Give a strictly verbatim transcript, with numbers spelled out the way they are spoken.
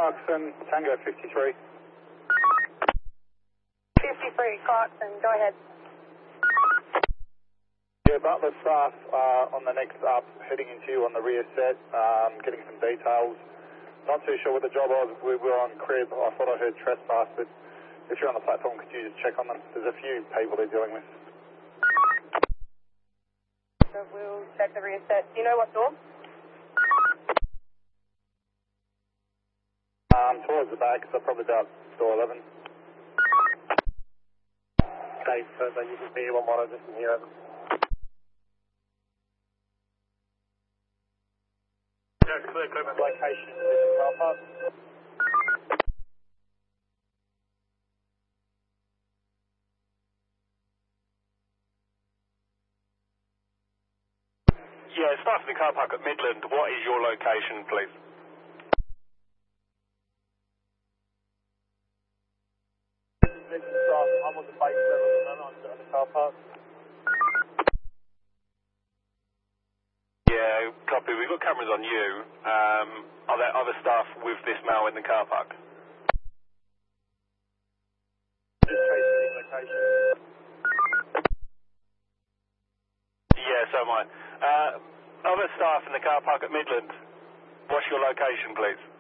Clarkson, Tango fifty-three. fifty-three, Clarkson, go ahead. Yeah, Butler staff uh, on the next up, heading into you on the rear set, um, getting some details. Not too sure what the job was. We were on crib. I thought I heard trespass, but if you're on the platform, could you just check on them? There's a few people they're dealing with. So we'll check the rear set. Do you know what door? Um, towards the back, so probably about door eleven. Okay, so then you can see one monitor from here. Yeah, clear equipment location in the car park. Yeah, staff in the car park at Midland. What is your location, please? This is staff. I'm on the base level and then I'm at the car park. Yeah, copy. We've got cameras on you. Um, are there other staff with this male in the car park? Just tracing the location. Yeah, so am I. Uh, other staff in the car park at Midland. What's your location, please?